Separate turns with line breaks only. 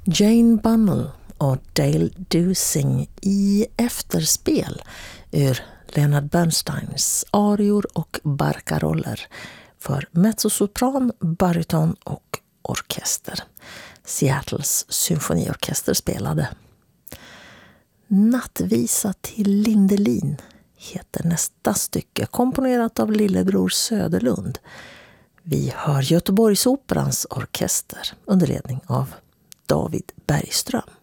Jane Bunnell och Dale Dusing i efterspel ur Leonard Bernsteins arior och barcaroller för mezzosopran, baryton och orkester. Seattles symfoniorkester spelade. Nattvisa till Lindelin heter nästa stycke, komponerat av lillebror Söderlund. Vi hör Göteborgsoperans orkester under ledning av David Bergström.